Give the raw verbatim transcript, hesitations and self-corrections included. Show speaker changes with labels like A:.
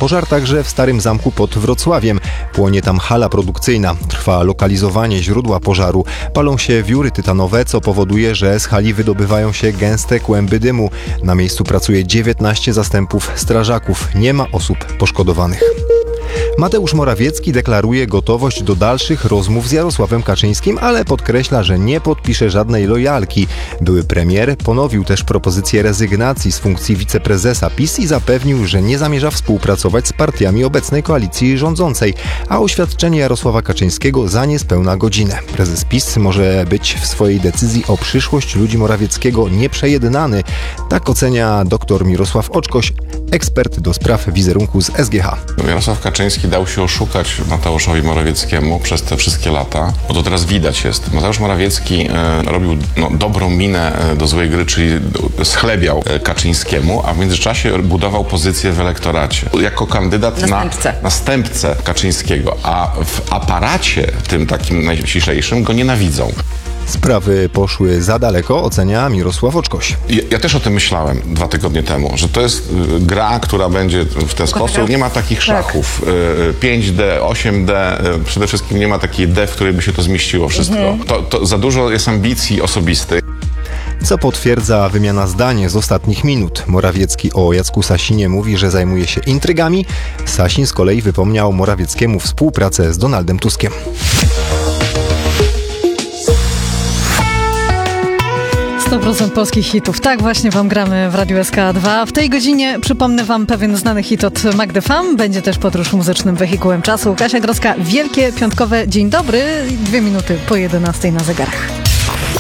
A: Pożar także w Starym Zamku pod Wrocławiem. Płonie tam hala produkcyjna. Trwa lokalizowanie źródła pożaru. Palą się wióry tytanowe, co powoduje, że z hali wydobywają się gęste kłęby dymu. Na miejscu pracuje dziewiętnaście zastępów strażaków. Nie ma osób poszkodowanych. Mateusz Morawiecki deklaruje gotowość do dalszych rozmów z Jarosławem Kaczyńskim, ale podkreśla, że nie podpisze żadnej lojalki. Były premier ponowił też propozycję rezygnacji z funkcji wiceprezesa PiS i zapewnił, że nie zamierza współpracować z partiami obecnej koalicji rządzącej, a oświadczenie Jarosława Kaczyńskiego za niespełna godzinę. Prezes PiS może być w swojej decyzji o przyszłość ludzi Morawieckiego nieprzejednany. Tak ocenia dr Mirosław Oczkoś, ekspert do spraw wizerunku z S G H.
B: Jarosław Kaczyński dał się oszukać Mateuszowi Morawieckiemu przez te wszystkie lata, bo to teraz widać jest. Mateusz Morawiecki e, robił no, dobrą minę e, do złej gry, czyli schlebiał e, Kaczyńskiemu, a w międzyczasie budował pozycję w elektoracie. Jako kandydat
C: Następcę.
B: na następcę Kaczyńskiego, a w aparacie tym takim najściślejszym go nienawidzą.
A: Sprawy poszły za daleko, ocenia Mirosław Oczkoś.
B: Ja, ja też o tym myślałem dwa tygodnie temu, że to jest y, gra, która będzie w ten sposób. Nie ma takich szachów. Y, pięć D, osiem D, y, przede wszystkim nie ma takiej D, w której by się to zmieściło wszystko. Mhm. To, to za dużo jest ambicji osobistych.
A: Co potwierdza wymiana zdań z ostatnich minut. Morawiecki o Jacku Sasinie mówi, że zajmuje się intrygami. Sasin z kolei wypomniał Morawieckiemu współpracę z Donaldem Tuskiem.
D: sto procent polskich hitów. Tak właśnie wam gramy w Radiu S K dwa. W tej godzinie przypomnę wam pewien znany hit od Magdy Fam. Będzie też podróż muzycznym wehikułem czasu. Kasia Grodzka, wielkie piątkowe dzień dobry. Dwie minuty po jedenastej na zegarach.